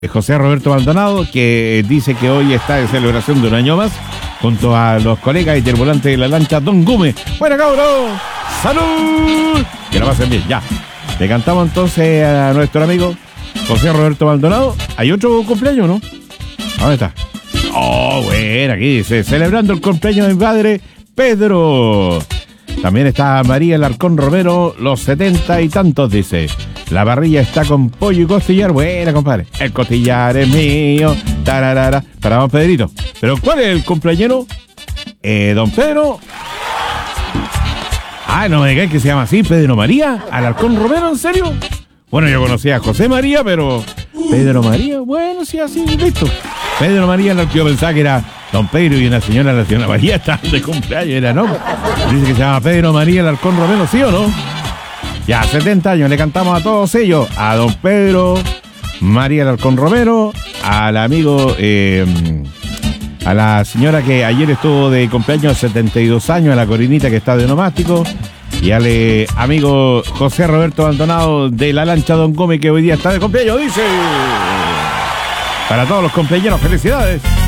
José Roberto Maldonado, que dice que hoy está de celebración de un año más, junto a los colegas y tripulantes de la lancha Don Gume. ¡Buena, cabrón! ¡Salud! Que la pasen bien, ya. Le cantamos entonces a nuestro amigo José Roberto Maldonado. ¿Hay otro cumpleaños, no? ¿Dónde está? Oh, bueno, aquí dice, celebrando el cumpleaños de mi padre, Pedro. También está María Alarcón Romero, los 70 y tantos, dice. La parrilla está con pollo y costillar. Buena, compadre. El costillar es mío. Tararara. Para don Pedrito. ¿Pero cuál es el cumpleañero? Don Pedro. Ah, no me digáis que se llama así, Pedro María Alarcón Romero, ¿en serio? Bueno, yo conocía a José María, pero Pedro María, bueno, sí, así, listo. Pedro María, yo pensaba que era don Pedro y una señora, la señora María, estaban de cumpleaños, era, ¿no? Dice que se llama Pedro María Alarcón Romero, ¿sí o no? Ya, 70 años, le cantamos a todos ellos, a don Pedro María Alarcón Romero, al amigo, a la señora que ayer estuvo de cumpleaños, 72 años, a la Corinita que está de onomástico, y al amigo José Roberto Maldonado de la lancha Don Gómez, que hoy día está de cumpleaños, dice. Para todos los cumpleaños, felicidades.